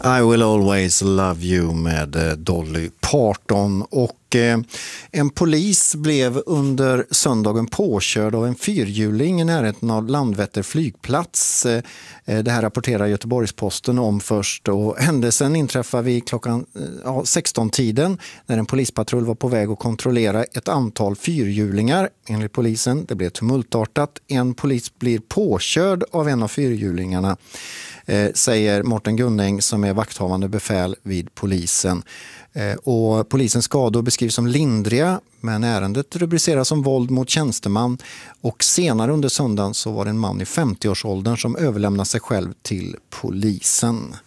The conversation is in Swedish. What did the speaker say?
I will always love you med Dolly Parton. Och en polis blev under söndagen påkörd av en fyrhjuling i närheten av Landvetter flygplats. Det här rapporterar Göteborgs-Posten om först. Och händelsen inträffade vid klockan 16-tiden när en polispatrull var på väg att kontrollera ett antal fyrhjulingar. Enligt polisen, det blev tumultartat. En polis blir påkörd av en av fyrhjulingarna, säger Morten Gunning som är vakthavande befäl vid polisen. Och polisens skador beskrivs som lindriga, men ärendet rubriceras som våld mot tjänsteman. Och senare under söndagen så var det en man i 50-årsåldern som överlämnade sig själv till polisen.